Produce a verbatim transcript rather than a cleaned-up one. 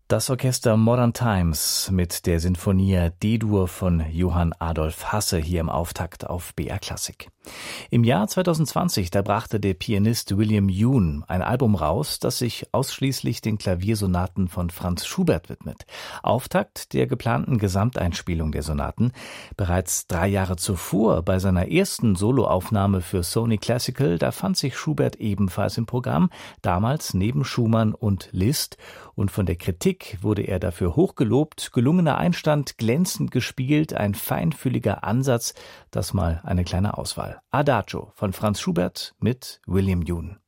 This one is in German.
Das Orchester Modern Times mit der Sinfonia D-Dur von Johann Adolf Hasse hier im Auftakt auf B R Klassik. Im Jahr zweitausendzwanzig, da brachte der Pianist William Yoon ein Album raus, das sich ausschließlich den Klaviersonaten von Franz Schubert widmet. Auftakt der geplanten Gesamteinspielung der Sonaten. Bereits drei Jahre zuvor, bei seiner ersten Soloaufnahme für Sony Classical, da fand sich Schubert ebenfalls im Programm, damals neben Schumann und Liszt. Und von der Kritik wurde er dafür hochgelobt. Gelungener Einstand, glänzend gespielt, ein feinfühliger Ansatz. Das mal eine kleine Auswahl. Adagio von Franz Schubert mit William Yoon.